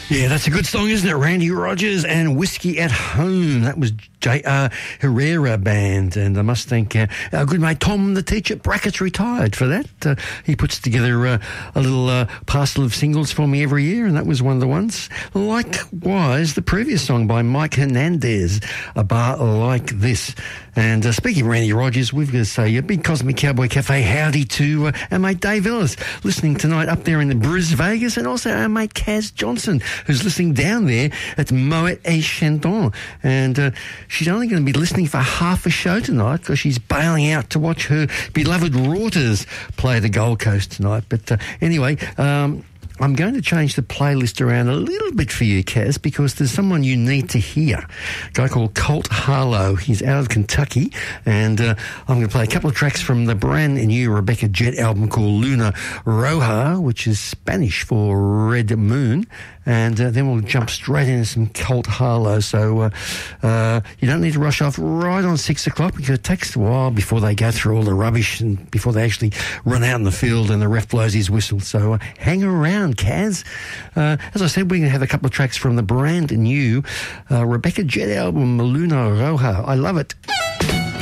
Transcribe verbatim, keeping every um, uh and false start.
Yeah, that's a good song, isn't it? Randy Rogers and Whiskey at Home. That was J R Herrera Band. And I must thank uh, our good mate Tom, the teacher, brackets retired, for that. Uh, he puts together uh, a little uh, parcel of singles for me every year, and that was one of the ones. Likewise, the previous song by Mike Hernandez, A Bar Like This. And uh, speaking of Randy Rogers, we've got to say a big Cosmic Cowboy Cafe howdy to uh, our mate Dave Ellis, listening tonight up there in the Bris Vegas, and also our mate Kaz Johnson, who's listening down there at Moet et Chandon. And uh, she's only going to be listening for half a show tonight because she's bailing out to watch her beloved Rauters play the Gold Coast tonight. But uh, anyway, um, I'm going to change the playlist around a little bit for you, Kaz, because there's someone you need to hear. A guy called Colt Harlow. He's out of Kentucky, and uh, I'm going to play a couple of tracks from the brand new Rebecca Jett album called Luna Roja, which is Spanish for Red Moon, and uh, then we'll jump straight into some Colt Harlow. So uh, uh, you don't need to rush off right on six o'clock because it takes a while before they go through all the rubbish and before they actually run out in the field and the ref blows his whistle. So uh, hang around, Kaz. Uh, as I said, we're going to have a couple of tracks from the brand new uh, Rebecca Jett album, Luna Roja. I love it.